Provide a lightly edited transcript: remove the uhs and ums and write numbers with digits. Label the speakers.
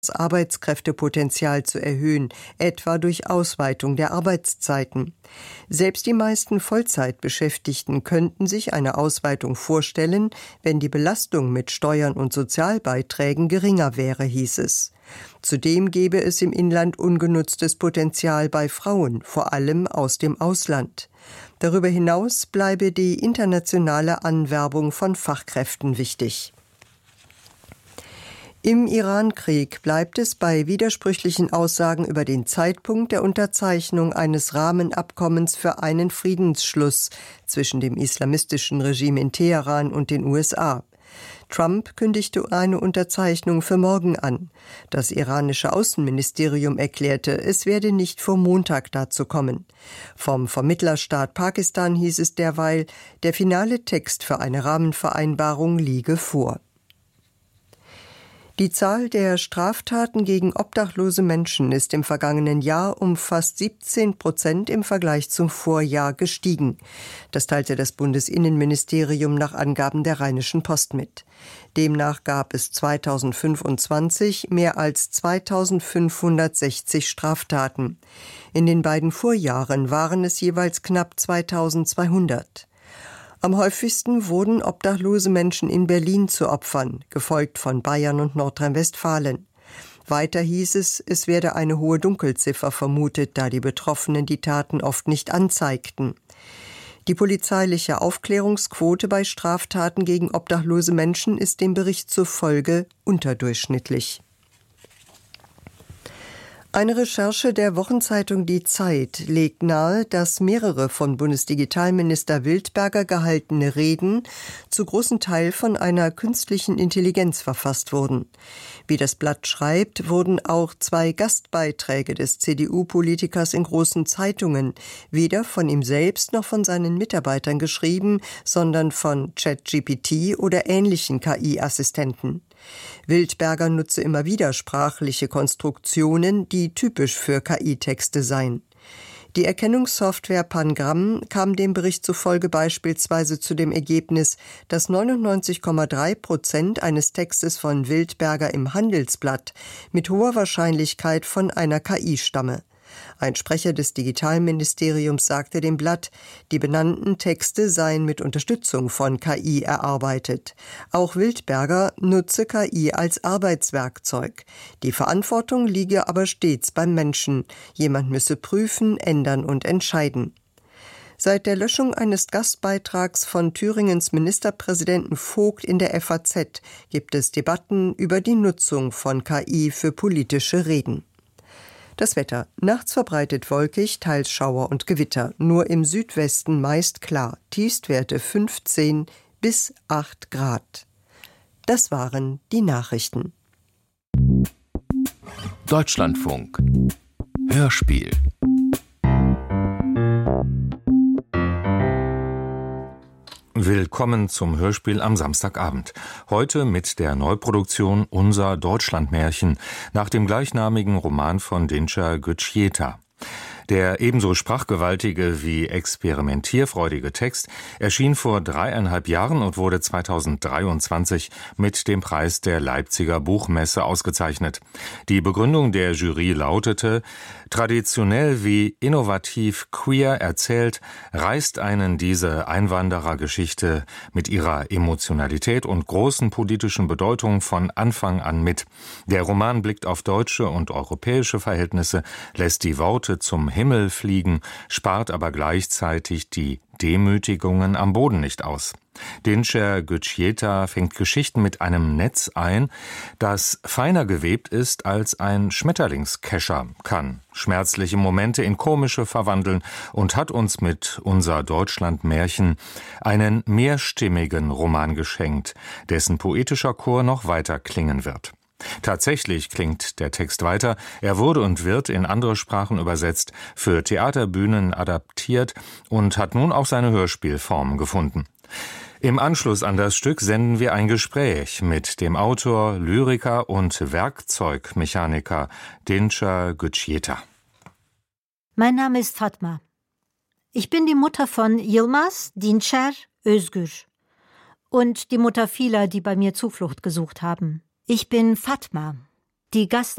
Speaker 1: Arbeitskräftepotenzial zu erhöhen, etwa durch Ausweitung der Arbeitszeiten. Selbst die meisten Vollzeitbeschäftigten könnten sich eine Ausweitung vorstellen, wenn die Belastung mit Steuern und Sozialbeiträgen geringer wäre, hieß es. Zudem gäbe es im Inland ungenutztes Potenzial bei Frauen, vor allem aus dem Ausland. Darüber hinaus bleibe die internationale Anwerbung von Fachkräften wichtig. Im Irankrieg bleibt es bei widersprüchlichen Aussagen über den Zeitpunkt der Unterzeichnung eines Rahmenabkommens für einen Friedensschluss zwischen dem islamistischen Regime in Teheran und den USA. Trump kündigte eine Unterzeichnung für morgen an. Das iranische Außenministerium erklärte, es werde nicht vor Montag dazu kommen. Vom Vermittlerstaat Pakistan hieß es derweil, der finale Text für eine Rahmenvereinbarung liege vor. Die Zahl der Straftaten gegen obdachlose Menschen ist im vergangenen Jahr um fast 17% im Vergleich zum Vorjahr gestiegen. Das teilte das Bundesinnenministerium nach Angaben der Rheinischen Post mit. Demnach gab es 2025 mehr als 2560 Straftaten. In den beiden Vorjahren waren es jeweils knapp 2200. Am häufigsten wurden obdachlose Menschen in Berlin zu Opfern, gefolgt von Bayern und Nordrhein-Westfalen. Weiter hieß es, es werde eine hohe Dunkelziffer vermutet, da die Betroffenen die Taten oft nicht anzeigten. Die polizeiliche Aufklärungsquote bei Straftaten gegen obdachlose Menschen ist dem Bericht zufolge unterdurchschnittlich. Eine Recherche der Wochenzeitung Die Zeit legt nahe, dass mehrere von Bundesdigitalminister Wildberger gehaltene Reden zu großen Teil von einer künstlichen Intelligenz verfasst wurden. Wie das Blatt schreibt, wurden auch 2 Gastbeiträge des CDU-Politikers in großen Zeitungen weder von ihm selbst noch von seinen Mitarbeitern geschrieben, sondern von ChatGPT oder ähnlichen KI-Assistenten. Wildberger nutze immer wieder sprachliche Konstruktionen, die typisch für KI-Texte seien. Die Erkennungssoftware Pangramm kam dem Bericht zufolge beispielsweise zu dem Ergebnis, dass 99,3% eines Textes von Wildberger im Handelsblatt mit hoher Wahrscheinlichkeit von einer KI stamme. Ein Sprecher des Digitalministeriums sagte dem Blatt, die benannten Texte seien mit Unterstützung von KI erarbeitet. Auch Wildberger nutze KI als Arbeitswerkzeug. Die Verantwortung liege aber stets beim Menschen. Jemand müsse prüfen, ändern und entscheiden. Seit der Löschung eines Gastbeitrags von Thüringens Ministerpräsidenten Vogt in der FAZ gibt es Debatten über die Nutzung von KI für politische Reden. Das Wetter. Nachts verbreitet wolkig, teils Schauer und Gewitter. Nur im Südwesten meist klar. Tiefstwerte 15 bis 8 Grad. Das waren die Nachrichten.
Speaker 2: Deutschlandfunk. Hörspiel. Willkommen zum Hörspiel am Samstagabend. Heute mit der Neuproduktion Unser Deutschlandmärchen nach dem gleichnamigen Roman von Dinçer Güçyiğiter. Der ebenso sprachgewaltige wie experimentierfreudige Text erschien vor 3,5 Jahren und wurde 2023 mit dem Preis der Leipziger Buchmesse ausgezeichnet. Die Begründung der Jury lautete: Traditionell wie innovativ queer erzählt, reißt einen diese Einwanderergeschichte mit ihrer Emotionalität und großen politischen Bedeutung von Anfang an mit. Der Roman blickt auf deutsche und europäische Verhältnisse, lässt die Worte zum Himmel fliegen, spart aber gleichzeitig die Demütigungen am Boden nicht aus. Dinçer Güçyiğiter fängt Geschichten mit einem Netz ein, das feiner gewebt ist als ein Schmetterlingskescher, kann schmerzliche Momente in komische verwandeln und hat uns mit Unser Deutschlandmärchen einen mehrstimmigen Roman geschenkt, dessen poetischer Chor noch weiter klingen wird. Tatsächlich klingt der Text weiter. Er wurde und wird in andere Sprachen übersetzt, für Theaterbühnen adaptiert und hat nun auch seine Hörspielform gefunden. Im Anschluss an das Stück senden wir ein Gespräch mit dem Autor, Lyriker und Werkzeugmechaniker Dinçer Güçyiğiter.
Speaker 3: Mein Name ist Fatma. Ich bin die Mutter von Yilmaz, Dinçer, Özgür und die Mutter vieler, die bei mir Zuflucht gesucht haben. Ich bin Fatma, die